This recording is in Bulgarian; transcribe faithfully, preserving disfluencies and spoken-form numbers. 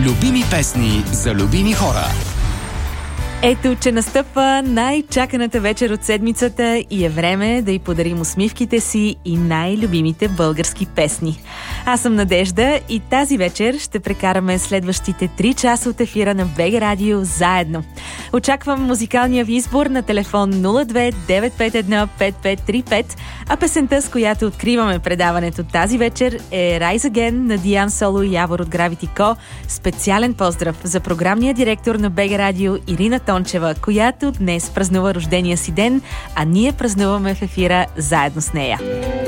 Любими песни за любими хора. Ето, че настъпва най-чаканата вечер от седмицата и е време да й подарим усмивките си и най-любимите български песни. Аз съм Надежда и тази вечер ще прекараме следващите три часа от ефира на БГ Радио заедно. Очаквам музикалния ви избор на телефон нула две девет пет едно пет пет три пет, а песента, с която откриваме предаването тази вечер, е Rise Again на Диан Соло и Явор от Gravity Co. Специален поздрав за програмния директор на БГ Радио Ирина Тончева, която днес празнува рождения си ден, а ние празнуваме в ефира заедно с нея.